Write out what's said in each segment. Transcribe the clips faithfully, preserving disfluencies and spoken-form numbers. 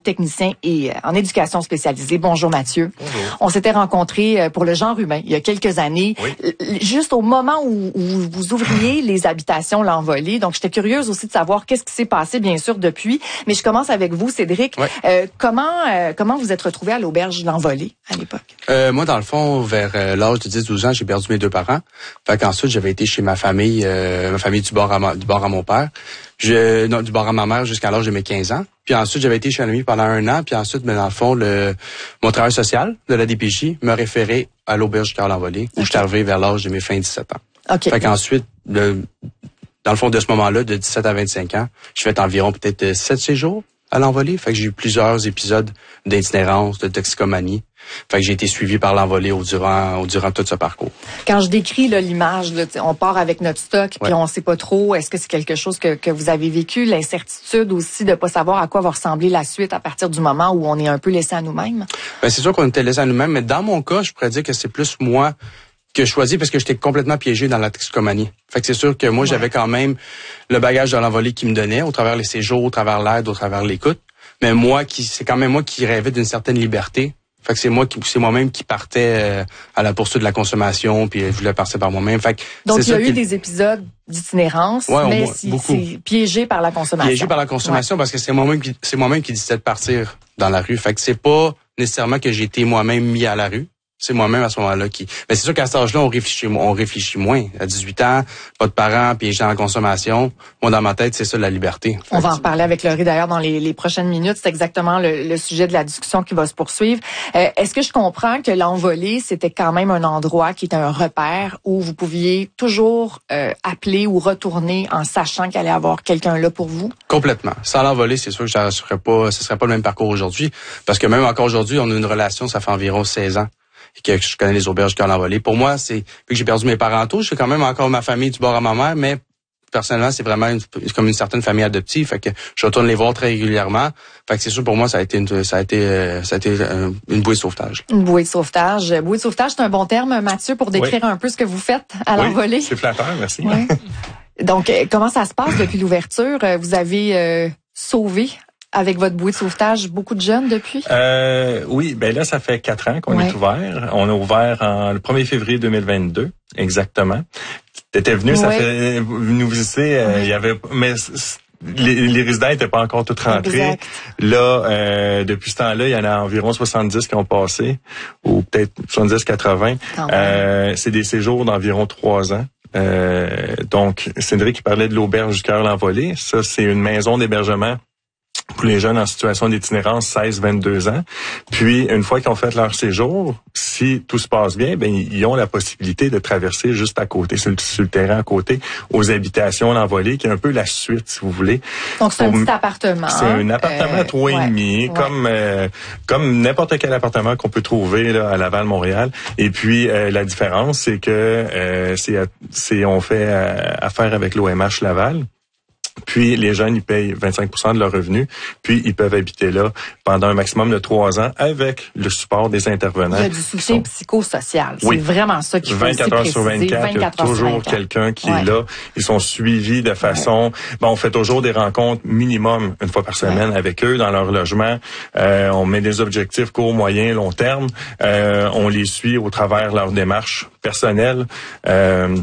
technicien et en éducation spécialisée. Bonjour Mathieu. Bonjour. On s'était rencontrés pour le genre humain il y a quelques années, oui. juste au moment où, où vous ouvriez les habitations L'Envolée. Donc, j'étais curieuse aussi de savoir qu'est-ce qui s'est passé, bien sûr, depuis. Mais je commence avec vous, Cédric. Oui. Euh, comment euh, comment vous êtes retrouvé à l'auberge L'Envolée à l'époque? Euh, moi, dans le fond, vers euh, l'âge de dix douze ans, j'ai perdu mes deux parents. Fait qu'ensuite, j'avais été chez ma famille, euh, ma famille du bord à, ma, du bord à mon père. Je, non, du bord à ma mère jusqu'à l'âge de mes quinze ans. Puis ensuite, j'avais été chez un ami pendant un an. Puis ensuite, ben, dans le fond, le, mon travail social de la D P J me référait à l'auberge du Cœur L'Envolée, où okay. je suis arrivé vers l'âge de mes fins dix-sept ans. Okay. Fait qu'ensuite, le, dans le fond, de ce moment-là, de dix-sept à vingt-cinq ans, j'ai fait environ peut-être sept séjours à L'Envolée. Fait que j'ai eu plusieurs épisodes d'itinérance, de toxicomanie. Fait que j'ai été suivi par L'Envolée au durant, au durant tout ce parcours. Quand je décris là, l'image, là, on part avec notre stock, ouais. puis on sait pas trop, est-ce que c'est quelque chose que, que vous avez vécu, l'incertitude aussi de pas savoir à quoi va ressembler la suite à partir du moment où on est un peu laissé à nous-mêmes? Ben, c'est sûr qu'on était laissé à nous-mêmes, mais dans mon cas, je pourrais dire que c'est plus moi que je choisis parce que j'étais complètement piégé dans la toxicomanie. Fait que c'est sûr que moi, ouais. j'avais quand même le bagage de L'Envolée qui me donnait au travers les séjours, au travers l'aide, au travers l'écoute. Mais moi, qui c'est quand même moi qui rêvais d'une certaine liberté. Fait que c'est moi qui, c'est moi-même qui partais euh, à la poursuite de la consommation, puis je voulais partir par moi-même. Fait que donc c'est il y a eu qui... des épisodes d'itinérance, ouais, mais moins, c'est, c'est piégé par la consommation. Piégé par la consommation ouais. parce que c'est moi-même qui, c'est moi-même qui décidais de partir dans la rue. Fait que c'est pas nécessairement que j'ai été moi-même mis à la rue. C'est moi-même à ce moment-là qui. Mais c'est sûr qu'à cet âge-là, on réfléchit, on réfléchit moins. À dix-huit ans, pas de parents, piégés dans la consommation. Moi, dans ma tête, c'est ça la liberté. On va en reparler avec Laurie d'ailleurs dans les, les prochaines minutes. C'est exactement le, le sujet de la discussion qui va se poursuivre. Euh, est-ce que je comprends que L'Envolée, c'était quand même un endroit qui était un repère où vous pouviez toujours euh, appeler ou retourner en sachant qu'il allait y avoir quelqu'un là pour vous? Complètement. Sans L'Envolée, c'est sûr que ça serait pas, ce serait pas le même parcours aujourd'hui, parce que même encore aujourd'hui, on a une relation, ça fait environ seize ans. Et que je connais les auberges du Cœur L'Envolée. Pour moi, c'est vu que j'ai perdu mes parents tôt, j'ai quand même encore ma famille du bord à ma mère, mais personnellement, c'est vraiment une, comme une certaine famille adoptive. Fait que je retourne les voir très régulièrement. Fait que c'est sûr pour moi, ça a été une, ça a été, ça a été une bouée de sauvetage. Une bouée de sauvetage. Bouée de sauvetage, c'est un bon terme, Mathieu, pour décrire oui. un peu ce que vous faites à oui, L'Envolée. C'est flatteur, merci. Oui. Donc, comment ça se passe depuis l'ouverture? Vous avez euh, sauvé avec votre bouée de sauvetage, beaucoup de jeunes depuis? Euh, oui, ben là, ça fait quatre ans qu'on ouais. est ouvert. On a ouvert en, le premier février deux mille vingt-deux, exactement. T'étais venu, ouais. ça fait nous visiter. Euh, il ouais. y avait, mais les, les résidents n'étaient pas encore tous rentrés. Exact. Là, euh, depuis ce temps-là, il y en a environ soixante-dix qui ont passé, ou peut-être soixante-dix quatre-vingts. Euh, c'est des séjours d'environ trois ans. Euh, donc, Cédric qui parlait de l'auberge du Cœur L'Envolée. Ça, c'est une maison d'hébergement pour les jeunes en situation d'itinérance seize vingt-deux ans. Puis, une fois qu'ils ont fait leur séjour, si tout se passe bien, ben ils ont la possibilité de traverser juste à côté, sur le, sur le terrain à côté, aux habitations L'Envolée, qui est un peu la suite, si vous voulez. Donc, c'est Pour, un petit appartement. C'est un appartement à trois ouais, et demi, ouais. comme euh, comme n'importe quel appartement qu'on peut trouver là, à Laval, Montréal. Et puis, euh, la différence, c'est que euh, c'est, c'est on fait euh, affaire avec l'O M H Laval. Puis, les jeunes, ils payent vingt-cinq pour cent de leurs revenus. Puis, ils peuvent habiter là pendant un maximum de trois ans avec le support des intervenants. Il y a du soutien sont... psychosocial. C'est oui. vraiment ça qu'il faut aussi vingt-quatre heures sur vingt-quatre, il y a toujours quelqu'un qui ouais. est là. Ils sont suivis de façon... Ouais. Bon, on fait toujours des rencontres minimum une fois par semaine ouais. avec eux dans leur logement. Euh, on met des objectifs court, moyen, long terme. Euh, on les suit au travers de leur démarche personnelle. Euh,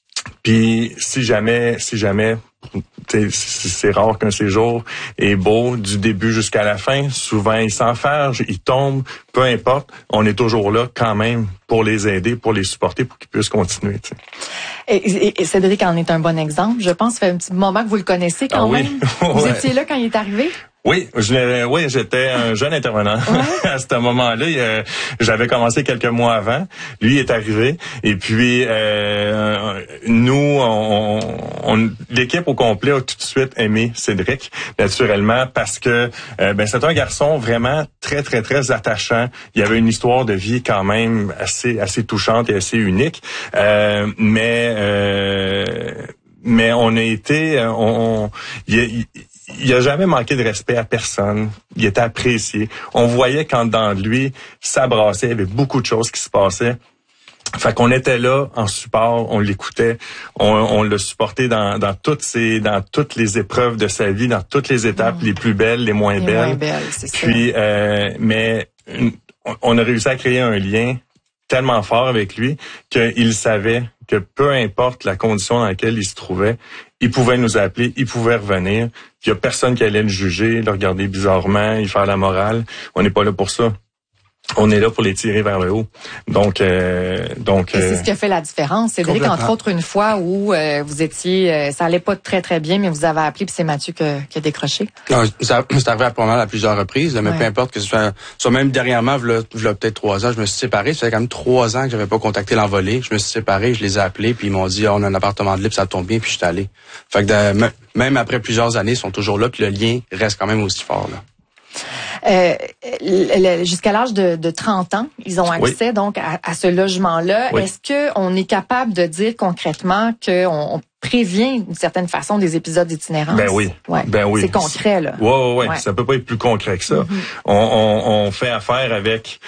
puis, si jamais... si jamais c'est rare qu'un séjour est beau du début jusqu'à la fin. Souvent, ils s'enferment, ils tombent, peu importe. On est toujours là quand même pour les aider, pour les supporter, pour qu'ils puissent continuer. Et, et, et Cédric en est un bon exemple. Je pense que ça fait un petit moment que vous le connaissez quand ah, même. Oui. Vous ouais. étiez là quand il est arrivé? Oui, je, oui, j'étais un jeune intervenant ouais. à ce moment-là. Euh, j'avais commencé quelques mois avant. Lui est arrivé et puis euh, nous, on, on, l'équipe au complet a tout de suite aimé Cédric, naturellement, parce que euh, ben c'est un garçon vraiment très très très attachant. Il y avait une histoire de vie quand même assez assez touchante et assez unique, euh, mais euh, mais on a été, on, on il, il, il a jamais manqué de respect à personne. Il était apprécié. On voyait quand dans lui, ça brassait, il y avait beaucoup de choses qui se passaient. Fait qu'on était là en support, on l'écoutait, on, on l'a supporté dans, dans toutes ses, dans toutes les épreuves de sa vie, dans toutes les étapes, mmh. les plus belles, les moins les belles. Moins belles c'est Puis, ça. Euh, mais on a réussi à créer un lien tellement fort avec lui qu'il savait que peu importe la condition dans laquelle il se trouvait, il pouvait nous appeler, il pouvait revenir. Il y a personne qui allait le juger, le regarder bizarrement, y faire la morale. On n'est pas là pour ça. On est là pour les tirer vers le haut. Donc, euh, donc. Et c'est ce qui a fait la différence. Cédric, entre autres, une fois où euh, vous étiez, euh, ça allait pas très très bien, mais vous avez appelé, puis c'est Mathieu que, qui a décroché. Non, ça, c'est arrivé à pas mal à plusieurs reprises, mais ouais. peu importe que ce soit, soit même dernièrement, il y a peut-être trois ans, je me suis séparé. Ça fait quand même trois ans que j'avais pas contacté l'envolé. Je me suis séparé, je les ai appelés, puis ils m'ont dit, oh, on a un appartement de libre, ça tombe bien, puis je suis allé. Fait que de, même après plusieurs années, ils sont toujours là, puis le lien reste quand même aussi fort là. Euh, jusqu'à l'âge de, de trente ans, ils ont accès oui. donc à, à ce logement-là. Oui. Est-ce que on est capable de dire concrètement qu'on on prévient d'une certaine façon des épisodes d'itinérance? Ben oui. Ouais. Ben oui. C'est concret, là. Ouais, ouais, ouais, ouais. Ça peut pas être plus concret que ça. Mm-hmm. On, on, on fait affaire avec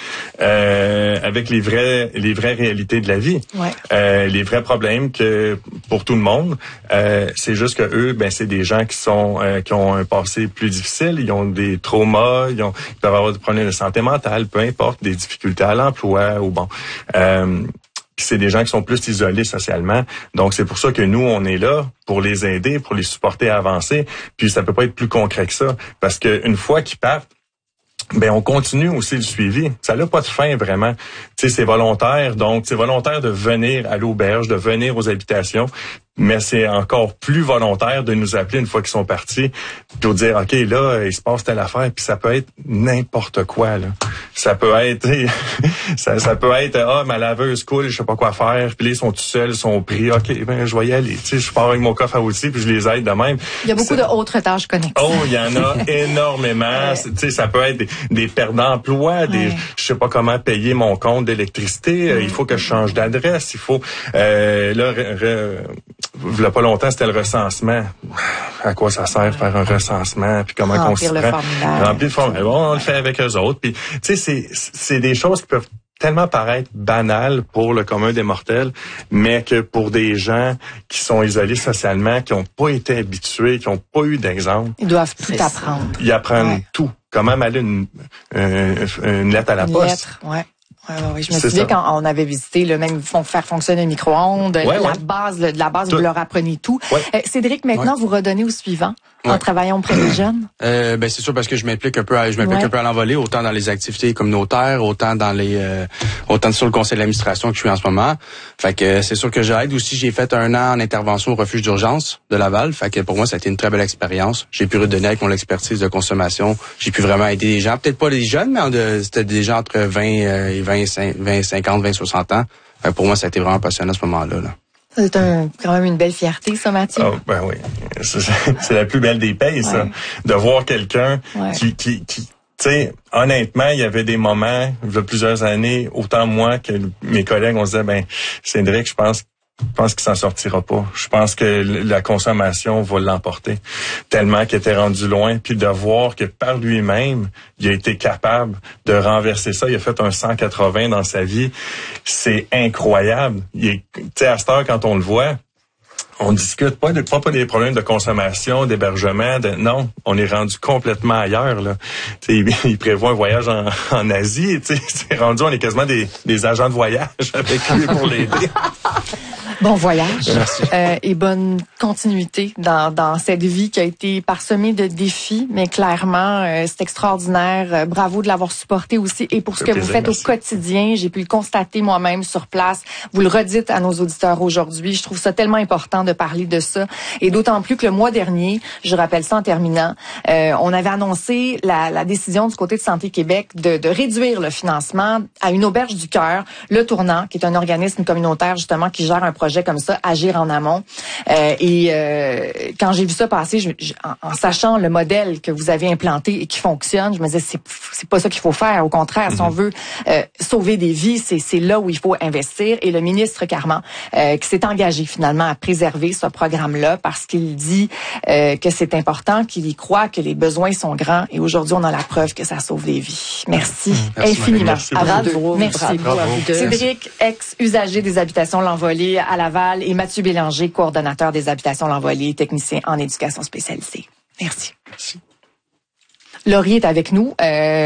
euh, avec les vrais les vraies réalités de la vie. Ouais. Euh, les vrais problèmes que pour tout le monde. Euh, c'est juste que eux, ben c'est des gens qui sont euh, qui ont un passé plus difficile. Ils ont des traumas, ils, ont, ils peuvent avoir des problèmes de santé mentale, peu importe, des difficultés à l'emploi ou bon. Euh, c'est des gens qui sont plus isolés socialement. Donc, c'est pour ça que nous, on est là pour les aider, pour les supporter à avancer. Puis, ça peut pas être plus concret que ça. Parce qu'une fois qu'ils partent, ben on continue aussi le suivi. Ça n'a pas de fin, vraiment. Tu sais, c'est volontaire. Donc, c'est volontaire de venir à l'auberge, de venir aux habitations. Mais c'est encore plus volontaire de nous appeler une fois qu'ils sont partis, pour dire, OK, là, il se passe telle affaire, puis ça peut être n'importe quoi, là. Ça peut être, ça, ça peut être, ah, ma laveuse coule, je sais pas quoi faire, puis là, ils sont tout seuls, ils sont pris, OK, ben, je vais y aller. Tu sais, je pars avec mon coffre à outils, puis je les aide de même. Il y a beaucoup d'autres tâches connexes. Oh, il y en a énormément. Tu sais, ça peut être des, des pertes d'emploi, des, ouais. je sais pas comment payer mon compte d'électricité, ouais. il faut que je change d'adresse, il faut, euh, là, re, re, il y a pas longtemps, c'était le recensement. À quoi ça sert faire un recensement? Puis comment on s'y prend? Remplir le formulaire. Bon, on le fait avec eux autres. Puis, tu sais, c'est, c'est des choses qui peuvent tellement paraître banales pour le commun des mortels, mais que pour des gens qui sont isolés socialement, qui n'ont pas été habitués, qui n'ont pas eu d'exemple. Ils doivent tout apprendre. Ils apprennent ouais. tout. Comment aller une, une, une lettre à la une poste. Lettre, ouais. Oui, oui, je me souviens quand on avait visité le même faire fonctionner un micro-ondes, ouais, la ouais. base, de la base, tout. Vous leur apprenez tout. Ouais. Euh, Cédric, maintenant, ouais. vous redonnez au suivant ouais. en travaillant auprès des jeunes? Euh, ben c'est sûr parce que je m'implique un peu, à, je m'implique ouais. un peu à l'envolée, autant dans les activités communautaires, autant dans les, euh, autant sur le conseil d'administration que je suis en ce moment. Fait que c'est sûr que j'aide aussi. J'ai fait un an en intervention au refuge d'urgence de Laval. Fait que pour moi, ça a été une très belle expérience. J'ai pu redonner avec mon expertise de consommation. J'ai pu vraiment aider les gens, peut-être pas les jeunes, mais de, c'était des gens entre vingt et vingt, cinquante, vingt, soixante ans. Fait que pour moi, ça a été vraiment passionnant à ce moment-là. Là. C'est un, quand même une belle fierté, ça, Mathieu. Oh, ben oui. C'est, c'est la plus belle des payes, ça. Ouais. De voir quelqu'un ouais. qui, qui, qui, tu sais, honnêtement, il y avait des moments, il y a plusieurs années, autant moi que mes collègues, on se disait, ben, Cédric, je pense Je pense qu'il s'en sortira pas. Je pense que la consommation va l'emporter tellement qu'il était rendu loin. Puis de voir que par lui-même, il a été capable de renverser ça. Il a fait un cent quatre-vingts dans sa vie. C'est incroyable. Il est, tu sais, à cette heure, quand on le voit, on discute pas de pas, pas des problèmes de consommation, d'hébergement, de non, on est rendu complètement ailleurs là. Il, il prévoit un voyage en, en Asie, tu sais, c'est rendu on est quasiment des, des agents de voyage avec lui pour l'aider. Bon voyage euh, et bonne continuité dans, dans cette vie qui a été parsemée de défis, mais clairement, euh, c'est extraordinaire. Euh, bravo de l'avoir supporté aussi et pour ce que plaisir, vous faites merci. Au quotidien. J'ai pu le constater moi-même sur place. Vous le redites à nos auditeurs aujourd'hui. Je trouve ça tellement important de parler de ça et d'autant plus que le mois dernier, je rappelle ça en terminant, euh, on avait annoncé la, la décision du côté de Santé Québec de, de réduire le financement à une auberge du cœur, Le Tournant, qui est un organisme communautaire justement qui gère un projet projet comme ça, agir en amont. Euh, et euh, quand j'ai vu ça passer, je, je, en, en sachant le modèle que vous avez implanté et qui fonctionne, je me disais c'est c'est pas ça qu'il faut faire. Au contraire, mm-hmm. si on veut euh, sauver des vies, c'est c'est là où il faut investir. Et le ministre Carman, euh, qui s'est engagé finalement à préserver ce programme-là parce qu'il dit euh, que c'est important, qu'il y croit, que les besoins sont grands. Et aujourd'hui, on a la preuve que ça sauve des vies. Merci, Merci infiniment. Merci à vous deux. Merci. Bravo. Bravo. À vous deux. Cédric, ex-usager des habitations L'Envolée à Laval, et Mathieu Bélanger, coordonnateur des habitations L'Envolée, technicien en éducation spécialisée. Merci. Merci. Laurie est avec nous. Euh,